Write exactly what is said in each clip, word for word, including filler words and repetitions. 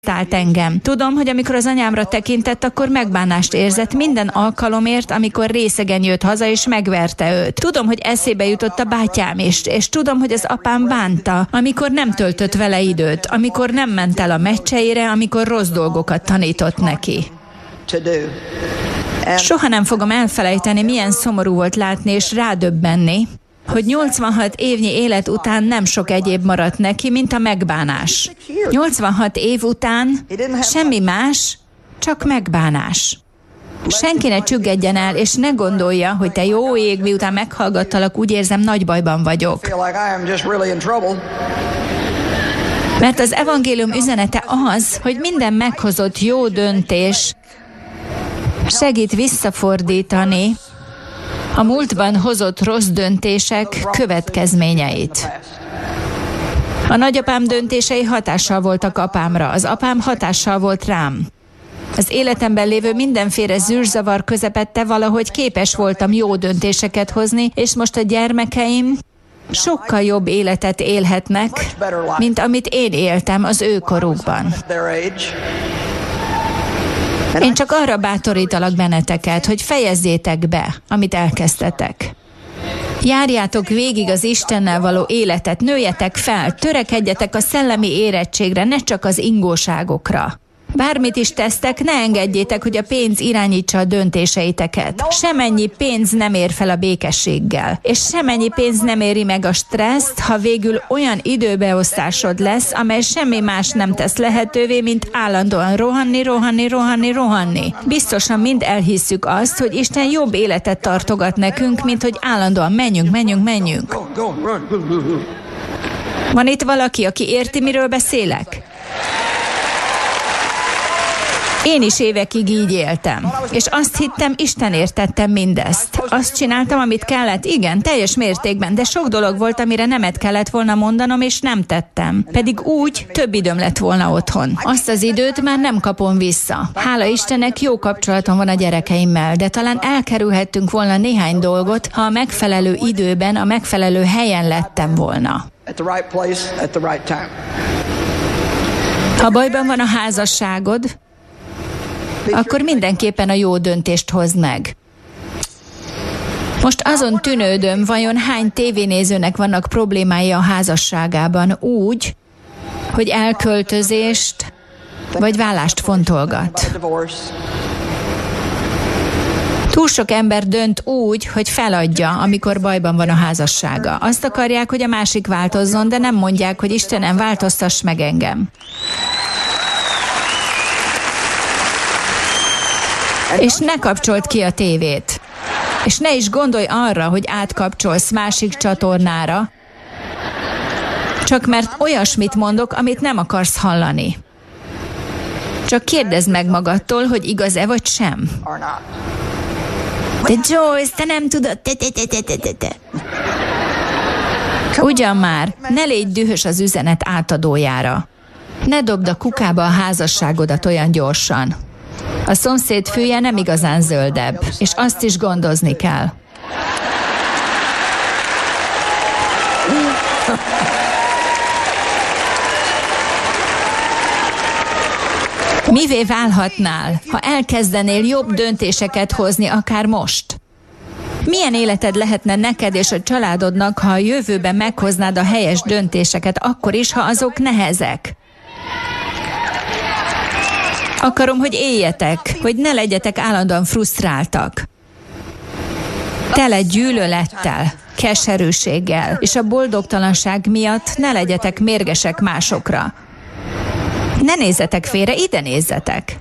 Tált engem. Tudom, hogy amikor az anyámra tekintett, akkor megbánást érzett minden alkalomért, amikor részegen jött haza és megverte őt. Tudom, hogy eszébe jutott a bátyám is, és tudom, hogy az apám bánta, amikor nem töltött vele időt, amikor nem ment el a meccseire, amikor rossz dolgokat tanított neki. Soha nem fogom elfelejteni, milyen szomorú volt látni és rádöbbenni, hogy nyolcvanhat évnyi élet után nem sok egyéb maradt neki, mint a megbánás. nyolcvanhat év után semmi más, csak megbánás. Senki ne csüggedjen el, és ne gondolja, hogy te jó ég, miután meghallgattalak, úgy érzem, nagy bajban vagyok. Mert az evangélium üzenete az, hogy minden meghozott jó döntés segít visszafordítani a múltban hozott rossz döntések következményeit. A nagyapám döntései hatással voltak apámra, az apám hatással volt rám. Az életemben lévő mindenféle zűrzavar közepette valahogy képes voltam jó döntéseket hozni, és most a gyermekeim sokkal jobb életet élhetnek, mint amit én éltem az ő korukban. Én csak arra bátorítalak benneteket, hogy fejezzétek be, amit elkezdtetek. Járjátok végig az Istennel való életet, nőjetek fel, törekedjetek a szellemi érettségre, ne csak az ingóságokra. Bármit is tesztek, ne engedjétek, hogy a pénz irányítsa a döntéseiteket. Semennyi pénz nem ér fel a békességgel, és semennyi pénz nem éri meg a stresszt, ha végül olyan időbeosztásod lesz, amely semmi más nem tesz lehetővé, mint állandóan rohanni, rohanni, rohanni, rohanni. Biztosan mind elhisszük azt, hogy Isten jobb életet tartogat nekünk, mint hogy állandóan menjünk, menjünk, menjünk. Van itt valaki, aki érti, miről beszélek? Én is évekig így éltem, és azt hittem, Istenért tettem mindezt. Azt csináltam, amit kellett, igen, teljes mértékben, de sok dolog volt, amire nemet kellett volna mondanom, és nem tettem. Pedig úgy több időm lett volna otthon. Azt az időt már nem kapom vissza. Hála Istennek, jó kapcsolatom van a gyerekeimmel, de talán elkerülhettünk volna néhány dolgot, ha a megfelelő időben, a megfelelő helyen lettem volna. Ha bajban van a házasságod, akkor mindenképpen a jó döntést hozd meg. Most azon tűnődöm, vajon hány tévénézőnek vannak problémái a házasságában úgy, hogy elköltözést vagy vállást fontolgat. Túl sok ember dönt úgy, hogy feladja, amikor bajban van a házassága. Azt akarják, hogy a másik változzon, de nem mondják, hogy Istenem, változtass meg engem. És ne kapcsold ki a tévét. És ne is gondolj arra, hogy átkapcsolsz másik csatornára, csak mert olyasmit mondok, amit nem akarsz hallani. Csak kérdezd meg magadtól, hogy igaz-e vagy sem. De Joyce, te nem tudod, te, te, te, te, te, te. Ugyan már, ne légy dühös az üzenet átadójára. Ne dobd a kukába a házasságodat olyan gyorsan. A szomszéd fülje nem igazán zöldebb, és azt is gondozni kell. Mivé válhatnál, ha elkezdenél jobb döntéseket hozni akár most? Milyen életed lehetne neked és a családodnak, ha a jövőben meghoznád a helyes döntéseket, akkor is, ha azok nehezek? Akarom, hogy éljetek, hogy ne legyetek állandóan frusztráltak. Tele gyűlölettel, keserűséggel, és a boldogtalanság miatt ne legyetek mérgesek másokra. Ne nézzetek félre, ide nézzetek!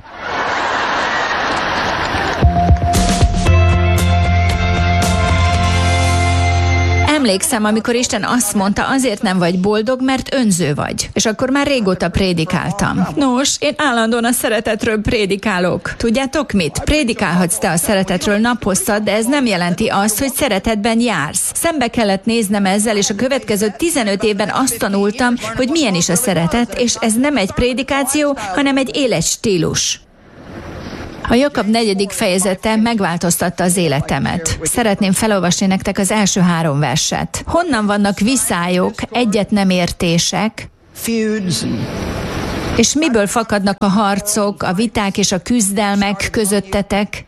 Emlékszem, amikor Isten azt mondta, azért nem vagy boldog, mert önző vagy. És akkor már régóta prédikáltam. Nos, én állandóan a szeretetről prédikálok. Tudjátok mit? Prédikálhatsz te a szeretetről naphosszat, de ez nem jelenti azt, hogy szeretetben jársz. Szembe kellett néznem ezzel, és a következő tizenöt évben azt tanultam, hogy milyen is a szeretet, és ez nem egy prédikáció, hanem egy életstílus. A Jakab negyedik fejezete megváltoztatta az életemet. Szeretném felolvasni nektek az első három verset. Honnan vannak viszályok, egyet nem értések, És miből fakadnak a harcok, a viták és a küzdelmek közöttetek?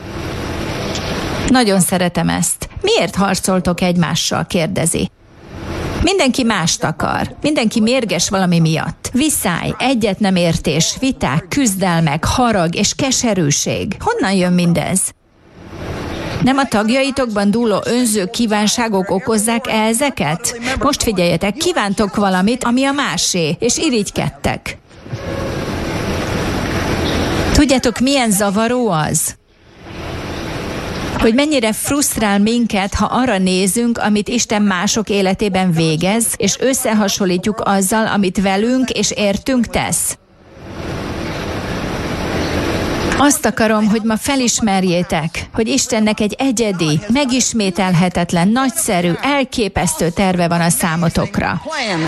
Nagyon szeretem ezt. Miért harcoltok egymással, kérdezi. Mindenki mást akar. Mindenki mérges valami miatt. Viszály, egyet nem értés, viták, küzdelmek, harag és keserűség. Honnan jön mindez? Nem a tagjaitokban dúló önző kívánságok okozzák -e ezeket? Most figyeljetek, kívántok valamit, ami a másé, és irigykedtek. Tudjátok, milyen zavaró az? Hogy mennyire frusztrál minket, ha arra nézünk, amit Isten mások életében végez, és összehasonlítjuk azzal, amit velünk és értünk tesz. Azt akarom, hogy ma felismerjétek, hogy Istennek egy egyedi, megismételhetetlen, nagyszerű, elképesztő terve van a számotokra.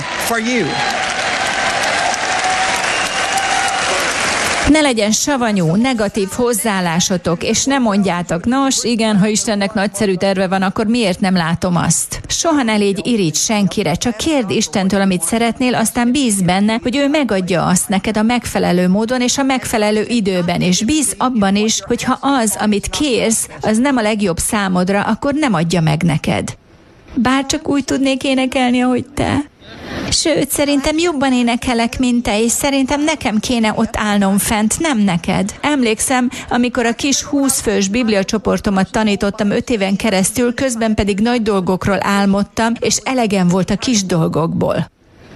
Ne legyen savanyú, negatív hozzáállásotok, és ne mondjátok, nos, igen, ha Istennek nagyszerű terve van, akkor miért nem látom azt? Soha ne légy irigy senkire, csak kérd Istentől, amit szeretnél, aztán bízz benne, hogy ő megadja azt neked a megfelelő módon és a megfelelő időben, és bízz abban is, hogy ha az, amit kérsz, az nem a legjobb számodra, akkor nem adja meg neked. Bár csak úgy tudnék énekelni, ahogy te. Sőt, szerintem jobban énekelek, mint te, és szerintem nekem kéne ott állnom fent, nem neked. Emlékszem, amikor a kis húszfős bibliacsoportomat tanítottam öt éven keresztül, közben pedig nagy dolgokról álmodtam, és elegem volt a kis dolgokból.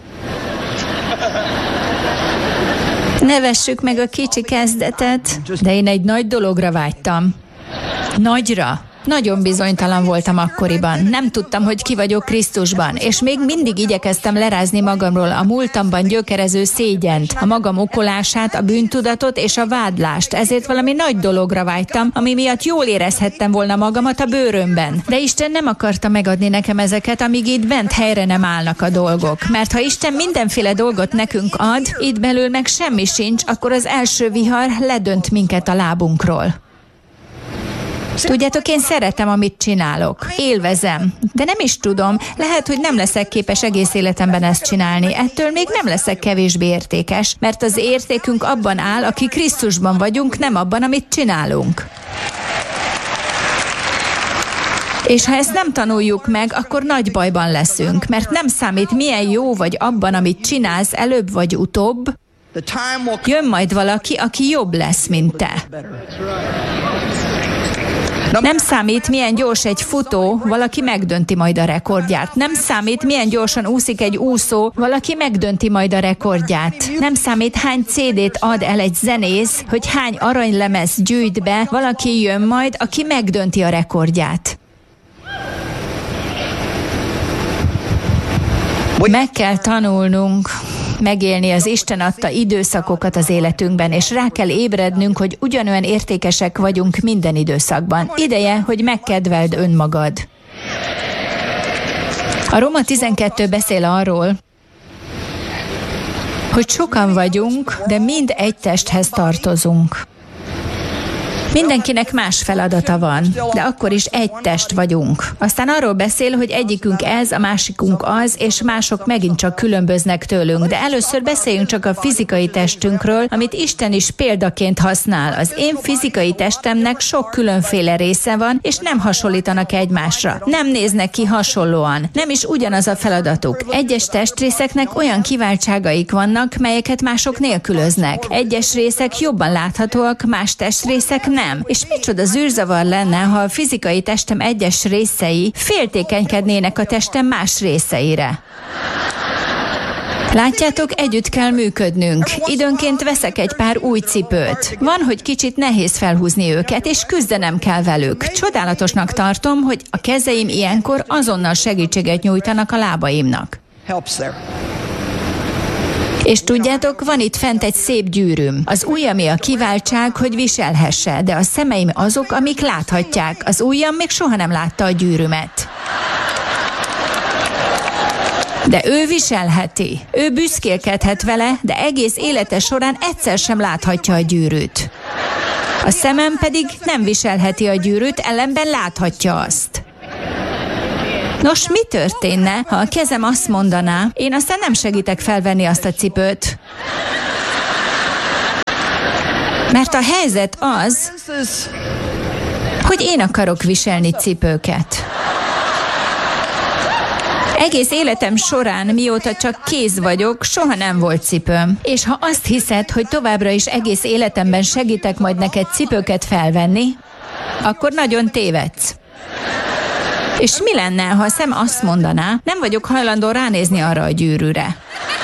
Ne vessük meg a kicsi kezdetet, de én egy nagy dologra vágytam. Nagyra. Nagyon bizonytalan voltam akkoriban. Nem tudtam, hogy ki vagyok Krisztusban, és még mindig igyekeztem lerázni magamról a múltamban gyökerező szégyent, a magam okolását, a bűntudatot és a vádlást. Ezért valami nagy dologra vágytam, ami miatt jól érezhettem volna magamat a bőrömben. De Isten nem akarta megadni nekem ezeket, amíg itt bent helyre nem állnak a dolgok. Mert ha Isten mindenféle dolgot nekünk ad, itt belül meg semmi sincs, akkor az első vihar ledönt minket a lábunkról. Tudjátok, én szeretem, amit csinálok. Élvezem. De nem is tudom, lehet, hogy nem leszek képes egész életemben ezt csinálni. Ettől még nem leszek kevésbé értékes, mert az értékünk abban áll, aki Krisztusban vagyunk, nem abban, amit csinálunk. És ha ezt nem tanuljuk meg, akkor nagy bajban leszünk, mert nem számít, milyen jó vagy abban, amit csinálsz előbb vagy utóbb, jön majd valaki, aki jobb lesz, mint te. Nem számít, milyen gyors egy futó, valaki megdönti majd a rekordját. Nem számít, milyen gyorsan úszik egy úszó, valaki megdönti majd a rekordját. Nem számít, hány cé dét ad el egy zenész, hogy hány aranylemez gyűjt be, valaki jön majd, aki megdönti a rekordját. Meg kell tanulnunk megélni az Isten adta időszakokat az életünkben, és rá kell ébrednünk, hogy ugyanolyan értékesek vagyunk minden időszakban. Ideje, hogy megkedveld önmagad. A Róma tizenkettő beszél arról, hogy sokan vagyunk, de mind egy testhez tartozunk. Mindenkinek más feladata van, de akkor is egy test vagyunk. Aztán arról beszél, hogy egyikünk ez, a másikunk az, és mások megint csak különböznek tőlünk. De először beszéljünk csak a fizikai testünkről, amit Isten is példaként használ. Az én fizikai testemnek sok különféle része van, és nem hasonlítanak egymásra. Nem néznek ki hasonlóan. Nem is ugyanaz a feladatuk. Egyes testrészeknek olyan kiváltságaik vannak, melyeket mások nélkülöznek. Egyes részek jobban láthatóak, más testrészek nem. Nem. És micsoda zűrzavar lenne, ha a fizikai testem egyes részei féltékenykednének a testem más részeire. Látjátok, együtt kell működnünk. Időnként veszek egy pár új cipőt. Van, hogy kicsit nehéz felhúzni őket, és küzdenem kell velük. Csodálatosnak tartom, hogy a kezeim ilyenkor azonnal segítséget nyújtanak a lábaimnak. És tudjátok, van itt fent egy szép gyűrűm. Az ujjamé a kiváltság, hogy viselhesse, de a szemeim azok, amik láthatják. Az ujjam még soha nem látta a gyűrűmet. De ő viselheti. Ő büszkélkedhet vele, de egész élete során egyszer sem láthatja a gyűrűt. A szemem pedig nem viselheti a gyűrűt, ellenben láthatja azt. Nos, mi történne, ha a kezem azt mondaná, én aztán nem segítek felvenni azt a cipőt? Mert a helyzet az, hogy én akarok viselni cipőket. Egész életem során, mióta csak kéz vagyok, soha nem volt cipőm. És ha azt hiszed, hogy továbbra is egész életemben segítek majd neked cipőket felvenni, akkor nagyon tévedsz. És mi lenne, ha a szem azt mondaná, nem vagyok hajlandó ránézni arra a gyűrűre.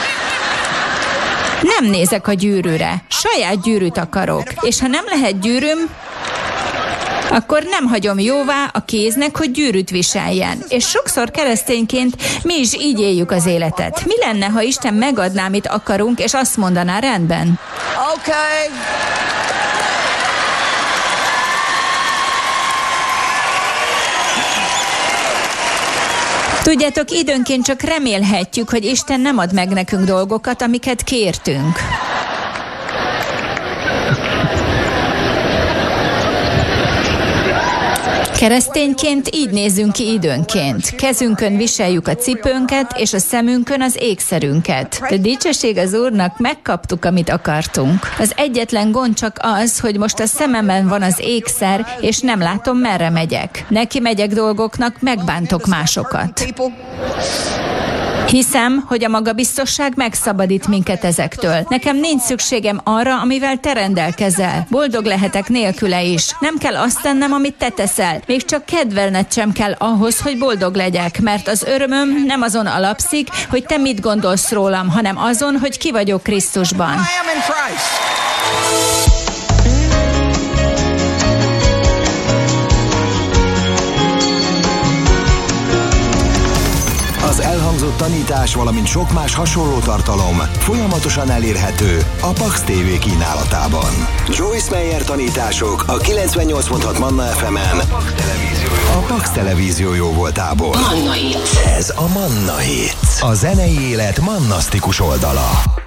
Nem nézek a gyűrűre, saját gyűrűt akarok. És ha nem lehet gyűrűm, akkor nem hagyom jóvá a kéznek, hogy gyűrűt viseljen. És sokszor keresztényként mi is így éljük az életet. Mi lenne, ha Isten megadná, amit akarunk, és azt mondaná, rendben? Oké. Okay. Tudjátok, időnként csak remélhetjük, hogy Isten nem ad meg nekünk dolgokat, amiket kértünk. Keresztényként így nézzünk ki időnként. Kezünkön viseljük a cipőnket, és a szemünkön az ékszerünket. De dicsőség az Úrnak, megkaptuk, amit akartunk. Az egyetlen gond csak az, hogy most a szememben van az ékszer, és nem látom, merre megyek. Neki megyek dolgoknak, megbántok másokat. Hiszem, hogy a magabiztosság megszabadít minket ezektől. Nekem nincs szükségem arra, amivel te rendelkezel. Boldog lehetek nélküle is. Nem kell azt tennem, amit te teszel. Még csak kedvelned sem kell ahhoz, hogy boldog legyek, mert az örömöm nem azon alapszik, hogy te mit gondolsz rólam, hanem azon, hogy ki vagyok Krisztusban. Az elhangzott tanítás, valamint sok más hasonló tartalom folyamatosan elérhető a Pax té vé kínálatában. Joyce Meyer tanítások a kilencvennyolc pont hat Manna ef emen a Pax Televízió jó voltából. Manna Hits. Ez a Manna Hits, a zenei élet mannasztikus oldala.